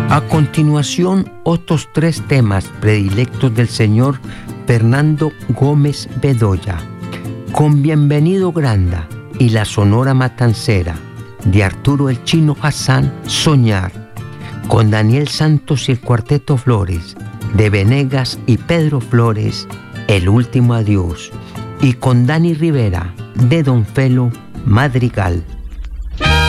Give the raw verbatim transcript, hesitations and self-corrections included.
A continuación, otros tres temas predilectos del señor Fernando Gómez Bedoya, con Bienvenido Granda y la Sonora Matancera, de Arturo el Chino Hassan, Soñar, con Daniel Santos y el Cuarteto Flores, de Venegas y Pedro Flores, El Último Adiós, y con Dani Rivera, de Don Felo, Madrigal.